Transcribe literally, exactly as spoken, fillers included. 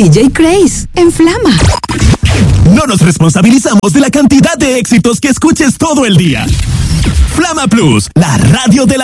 D J Craze en Flama. No nos responsabilizamos de la cantidad de éxitos que escuches todo el día. Flama Plus, la radio de la